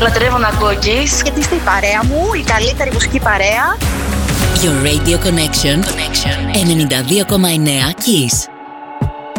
Λατρεύω να ακούω Kiss. Γιατί είστε η παρέα μου, η καλύτερη μουσική παρέα. Your Radio Connection 92,9 Kiss.